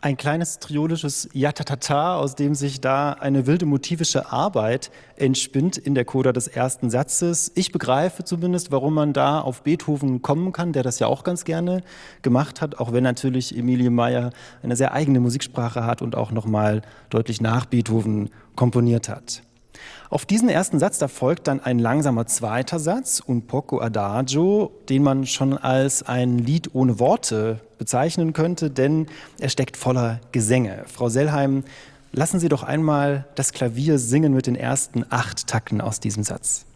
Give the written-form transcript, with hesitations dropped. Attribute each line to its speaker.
Speaker 1: Ein kleines triolisches Jatatata, aus dem sich da eine wilde motivische Arbeit entspinnt in der Coda des ersten Satzes. Ich begreife zumindest, warum man da auf Beethoven kommen kann, der das ja auch ganz gerne gemacht hat, auch wenn natürlich Emilie Meyer eine sehr eigene Musiksprache hat und auch nochmal deutlich nach Beethoven komponiert hat. Auf diesen ersten Satz, da folgt dann ein langsamer zweiter Satz, un poco adagio, den man schon als ein Lied ohne Worte bezeichnen könnte, denn er steckt voller Gesänge. Frau Sellheim, lassen Sie doch einmal das Klavier singen mit den ersten 8 Takten aus diesem Satz.